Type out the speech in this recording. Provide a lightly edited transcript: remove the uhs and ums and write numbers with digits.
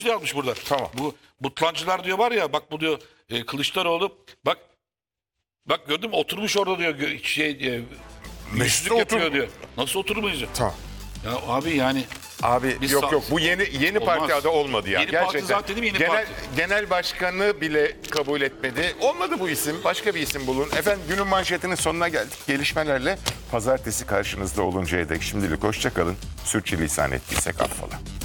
yazmış burada. Tamam. Bu mutlancılar diyor var ya, bak bu diyor Kılıçdaroğlu, bak gördün mü, oturmuş orada diyor yüzsüzlük yapıyor otur- diyor. Nasıl oturmayız? Tamam. Ya abi yani Abi Biz yok sağ- yok, bu yeni Olmaz. parti adı olmadı ya. Yeni parti Gerçekten. zaten değil mi? Yeni genel, parti. genel başkanı bile kabul etmedi. Olmadı bu isim. Başka bir isim bulun. Efendim, günün manşetinin sonuna geldik. Gelişmelerle pazartesi karşınızda oluncaya dek şimdilik hoşça kalın. Sürçülisan ettiysek affola.